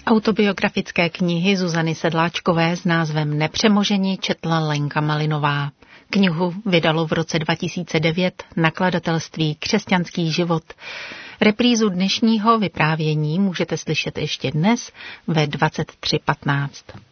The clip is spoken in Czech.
Autobiografické knihy Zuzany Sedláčkové s názvem Nepřemoženi četla Lenka Malinová. Knihu vydalo v roce 2009 nakladatelství Křesťanský život. Reprízu dnešního vyprávění můžete slyšet ještě dnes ve 23:15.